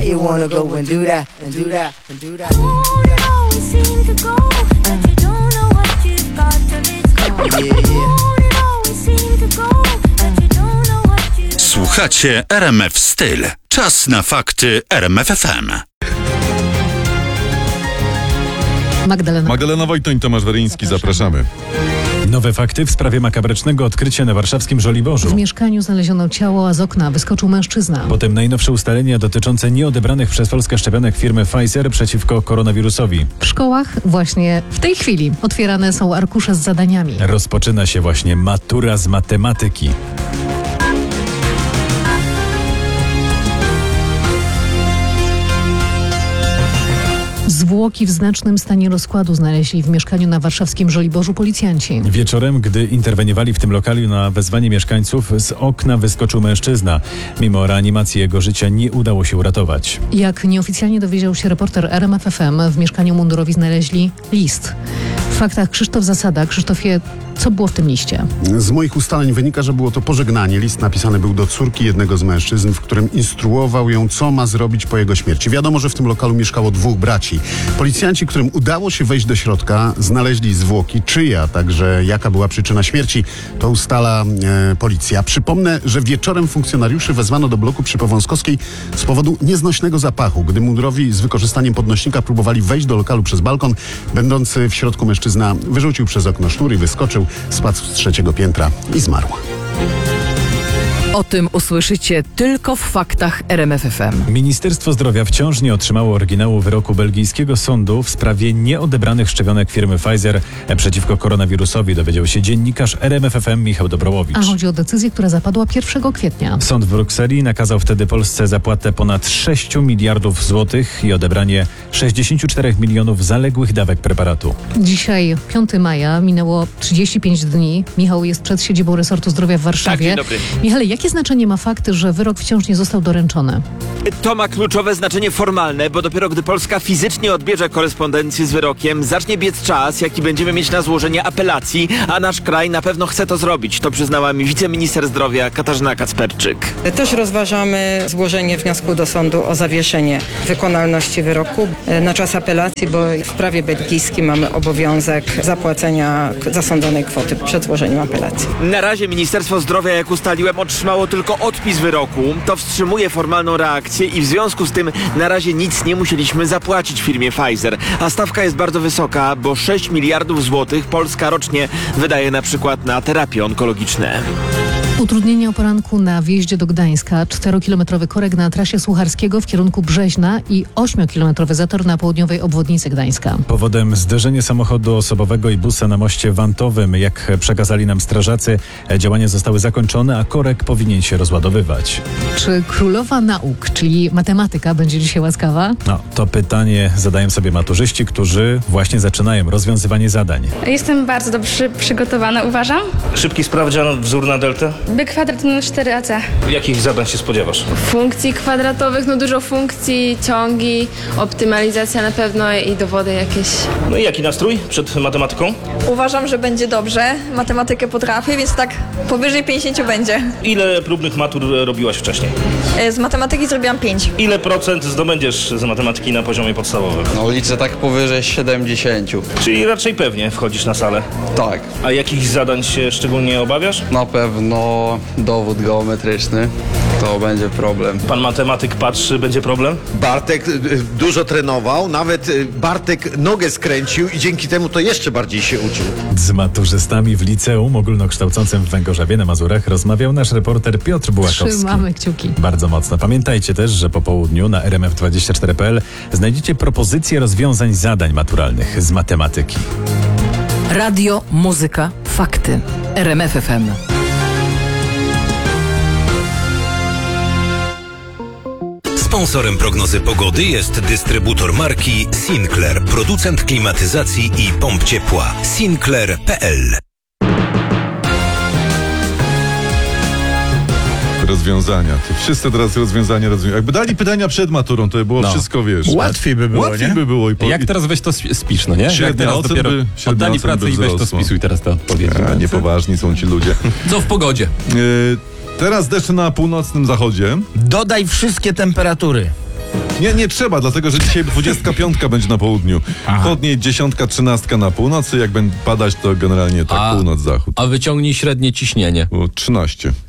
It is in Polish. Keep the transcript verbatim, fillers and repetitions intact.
you wanna go and do that, and do that, and do that. Słuchacie R M F Styl. Czas na fakty R M F F M. Magdalena. Magdalena Wojtoń, Tomasz Weryński, zapraszamy. Nowe fakty w sprawie makabrycznego odkrycia na warszawskim Żoliborzu. W mieszkaniu znaleziono ciało, a z okna wyskoczył mężczyzna. Potem najnowsze ustalenia dotyczące nieodebranych przez Polskę szczepionek firmy Pfizer przeciwko koronawirusowi. W szkołach właśnie w tej chwili otwierane są arkusze z zadaniami. Rozpoczyna się właśnie matura z matematyki. Zwłoki w znacznym stanie rozkładu znaleźli w mieszkaniu na warszawskim Żoliborzu policjanci. Wieczorem, gdy interweniowali w tym lokalu na wezwanie mieszkańców, z okna wyskoczył mężczyzna. Mimo reanimacji jego życia nie udało się uratować. Jak nieoficjalnie dowiedział się reporter R M F F M, w mieszkaniu mundurowi znaleźli list. W faktach Krzysztof Zasada. Krzysztofie, co było w tym liście? Z moich ustaleń wynika, że było to pożegnanie. List napisany był do córki jednego z mężczyzn, w którym instruował ją, co ma zrobić po jego śmierci. Wiadomo, że w tym lokalu mieszkało dwóch braci. Policjanci, którym udało się wejść do środka, znaleźli zwłoki. Czyja, a także jaka była przyczyna śmierci, to ustala e, policja. Przypomnę, że wieczorem funkcjonariuszy wezwano do bloku przy Powązkowskiej z powodu nieznośnego zapachu. Gdy mundurowi z wykorzystaniem podnośnika próbowali wejść do lokalu przez balkon, będący w środku mężczyzna wyrzucił przez okno sznur i wyskoczył, spadł z trzeciego piętra i zmarł. O tym usłyszycie tylko w faktach R M F F M. Ministerstwo Zdrowia wciąż nie otrzymało oryginału wyroku belgijskiego sądu w sprawie nieodebranych szczepionek firmy Pfizer przeciwko koronawirusowi, dowiedział się dziennikarz R M F F M Michał Dobrowowicz. A chodzi o decyzję, która zapadła pierwszego kwietnia. Sąd w Brukseli nakazał wtedy Polsce zapłatę ponad sześć miliardów złotych i odebranie sześćdziesiąt cztery milionów zaległych dawek preparatu. Dzisiaj, piątego maja, minęło trzydzieści pięć dni. Michał jest przed siedzibą resortu zdrowia w Warszawie. Tak, dzień dobry. Michale, jakie znaczenie ma fakt, że wyrok wciąż nie został doręczony? To ma kluczowe znaczenie formalne, bo dopiero gdy Polska fizycznie odbierze korespondencję z wyrokiem, zacznie biec czas, jaki będziemy mieć na złożenie apelacji, a nasz kraj na pewno chce to zrobić. To przyznała mi wiceminister zdrowia Katarzyna Kacperczyk. Też rozważamy złożenie wniosku do sądu o zawieszenie wykonalności wyroku na czas apelacji, bo w prawie belgijskim mamy obowiązek zapłacenia zasądzonej kwoty przed złożeniem apelacji. Na razie Ministerstwo Zdrowia, jak ustaliłem, otrzymało tylko odpis wyroku. To wstrzymuje formalną reakcję i w związku z tym na razie nic nie musieliśmy zapłacić firmie Pfizer. A stawka jest bardzo wysoka, bo sześć miliardów złotych Polska rocznie wydaje na przykład na terapie onkologiczne. Utrudnienia o poranku na wjeździe do Gdańska, czterokilometrowy korek na trasie Sucharskiego w kierunku Brzeźna i ośmiokilometrowy zator na południowej obwodnicy Gdańska. Powodem zderzenie samochodu osobowego i busa na moście Wantowym. Jak przekazali nam strażacy, działania zostały zakończone, a korek powinien się rozładowywać. Czy królowa nauk, czyli matematyka, będzie dzisiaj łaskawa? No, to pytanie zadają sobie maturzyści, którzy właśnie zaczynają rozwiązywanie zadań. Jestem bardzo dobrze przygotowana, uważam. Szybki sprawdzian, wzór na deltę. B kwadrat minus cztery A C. Jakich zadań się spodziewasz? Funkcji kwadratowych, no dużo funkcji, ciągi, optymalizacja na pewno i dowody jakieś. No i jaki nastrój przed matematyką? Uważam, że będzie dobrze. Matematykę potrafię, więc tak powyżej pięćdziesiąt będzie. Ile próbnych matur robiłaś wcześniej? Z matematyki zrobiłam pięć. Ile procent zdobędziesz z matematyki na poziomie podstawowym? No liczę tak powyżej siedemdziesiąt. Czyli raczej pewnie wchodzisz na salę? Tak. A jakich zadań się szczególnie obawiasz? Na pewno dowód geometryczny. To będzie problem. Pan matematyk patrzy, będzie problem? Bartek dużo trenował, nawet Bartek nogę skręcił i dzięki temu to jeszcze bardziej się uczył. Z maturzystami w liceum ogólnokształcącym w Węgorzawie na Mazurach rozmawiał nasz reporter Piotr Bułakowski. Trzymamy kciuki. Bardzo mocno. Pamiętajcie też, że po południu na R M F dwadzieścia cztery kropka p l znajdziecie propozycje rozwiązań zadań maturalnych z matematyki. Radio, muzyka, fakty. R M F F M. Sponsorem prognozy pogody jest dystrybutor marki Sinclair, producent klimatyzacji i pomp ciepła. Sinclair kropka p l. Rozwiązania. To wszyscy teraz rozwiązania rozwiązują. Jakby dali pytania przed maturą, to by było no. wszystko, wiesz. Łatwiej by było, Łatwiej nie? by było. I po... Jak teraz weź to spisz, no nie? Średnia Jak teraz ocen dopiero by, oddali pracę i weź to spisuj teraz te odpowiedzi. A, niepoważni są ci ludzie. Co w pogodzie? Yy, teraz deszcz na północnym zachodzie. Dodaj wszystkie temperatury. Nie, nie trzeba, dlatego że dzisiaj dwudziestka piątka będzie na południu. Wchodnie dziesiątka, trzynastka na północy. Jak będzie padać, to generalnie tak A- północ, zachód. A wyciągnij średnie ciśnienie. Było trzynaście.